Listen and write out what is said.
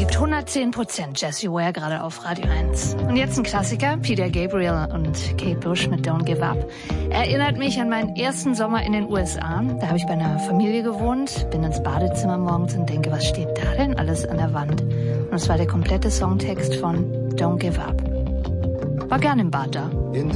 gibt 110% Jessie Ware gerade auf Radio 1. Und jetzt ein Klassiker, Peter Gabriel und Kate Bush mit Don't Give Up. Erinnert mich an meinen ersten Sommer in den USA. Da habe ich bei einer Familie gewohnt, bin ins Badezimmer morgens und denke, was steht da denn alles an der Wand? Und es war der komplette Songtext von Don't Give Up. War gern im Bad da.